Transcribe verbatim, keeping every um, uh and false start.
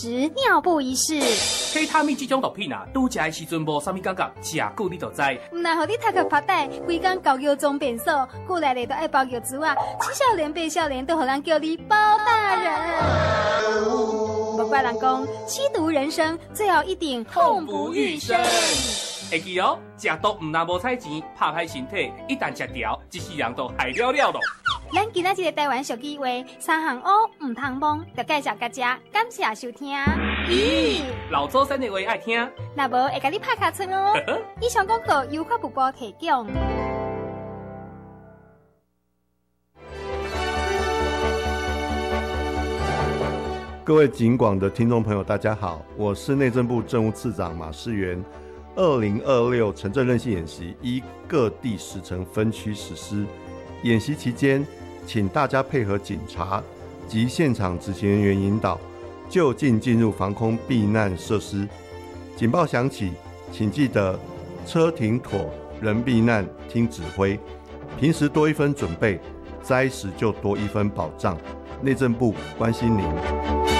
食尿布一事。 K 他命这种毒品啊，拄食的时阵无啥物感觉，食久你就知。 唔那互你读个发呆，规工教育总变数，过来咧都爱包药珠啊，七少年八少年都互人叫你包大人。不怪人讲，吸毒人生最后一定痛不欲生。 会记哦，食毒唔但无彩钱，拍歹身体，一旦食掉，一世人都害了了咯。 咱今仔日的台湾俗语话，三项乌唔通摸，就介绍大家，感谢收听。 咦，老祖先的话爱听， 那无会甲你拍卡村哦。以上广告由发布部提供。 各位警广的听众朋友，大家好，我是内政部政务次长马世元。二零二六城镇韧性演习依各地时程分区实施。演习期间，请大家配合警察及现场执行人员引导，就近进入防空避难设施。警报响起，请记得车停妥，人避难，听指挥。平时多一分准备，灾时就多一分保障。内政部关心您。